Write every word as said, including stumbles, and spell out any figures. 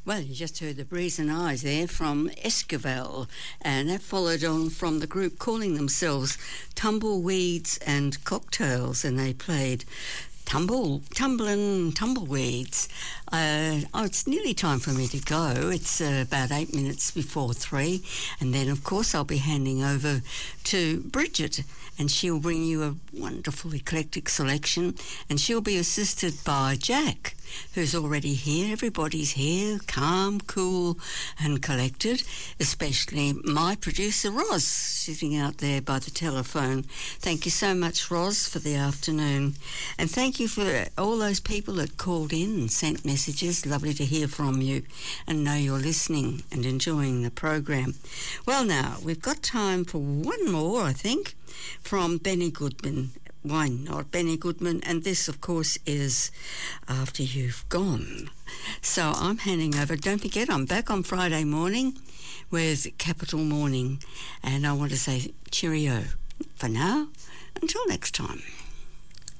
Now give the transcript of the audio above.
Well, you just heard the Breeze and Eyes there from Esquivel, and that followed on from the group calling themselves Tumbleweeds and Cocktails, and they played Tumble, Tumblin' Tumbleweeds. Uh, oh, it's nearly time for me to go. It's uh, about eight minutes before three, and then, of course, I'll be handing over to Bridget, and she'll bring you a wonderful eclectic selection, and she'll be assisted by Jack, who's already here. Everybody's here, calm, cool and collected, especially my producer, Roz, sitting out there by the telephone. Thank you so much, Roz, for the afternoon. And thank you for all those people that called in and sent messages. Lovely to hear from you and know you're listening and enjoying the program. Well, now, we've got time for one more, I think, from Benny Goodman. Why not Benny Goodman? And this, of course, is After You've Gone. So I'm handing over. Don't forget, I'm back on Friday morning with Capital Morning. And I want to say cheerio for now. Until next time.